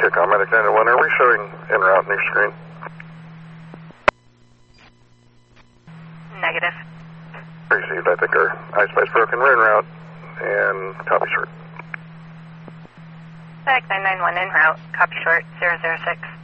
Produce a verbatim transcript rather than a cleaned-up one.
here, Commander nine one. Are we showing en route on your screen? Negative. Received. I think our iSpice broken. We're en route. And copy short. Back nine nine one en route. Copy short. zero zero six.